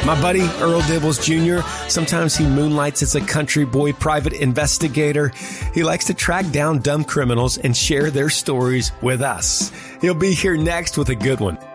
My buddy, Earl Dibbles Jr., sometimes he moonlights as a country boy private investigator. He likes to track down dumb criminals and share their stories with us. He'll be here next with a good one.